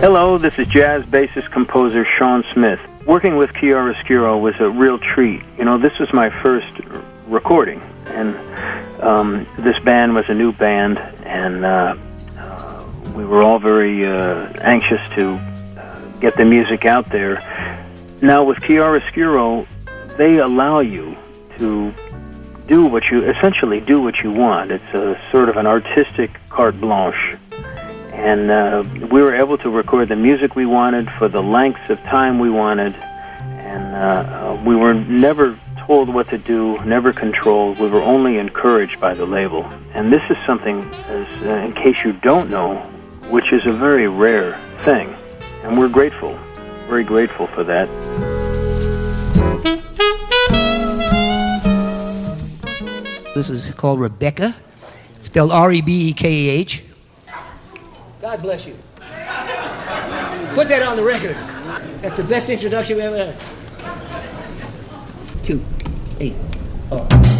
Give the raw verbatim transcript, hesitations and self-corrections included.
Hello, this is jazz bassist composer Sean Smith. Working with Chiaroscuro was a real treat. You know, this was my first recording, and um, this band was a new band, and uh, uh, we were all very uh, anxious to uh, get the music out there. Now with Chiaroscuro, they allow you to do what you, essentially do what you want. It's a sort of an artistic carte blanche. And uh, we were able to record the music we wanted for the lengths of time we wanted, and uh, uh, we were never told what to do, never controlled. We were only encouraged by the label. And this is something, as, uh, in case you don't know, which is a very rare thing. And we're grateful, very grateful for that. This is called Rebecca, spelled R E B E K A H. God bless you. Put that on the record. That's the best introduction we ever had. Two, eight, oh.